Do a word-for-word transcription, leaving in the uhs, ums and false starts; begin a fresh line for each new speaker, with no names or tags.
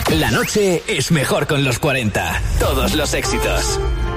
La noche es mejor con los cuarenta. Todos los éxitos.